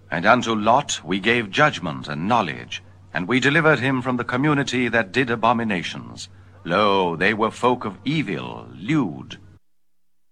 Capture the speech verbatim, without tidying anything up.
And unto Lot we gave judgment and knowledge, and we delivered him from the community that did abominations. Lo, they were folk of evil, lewd,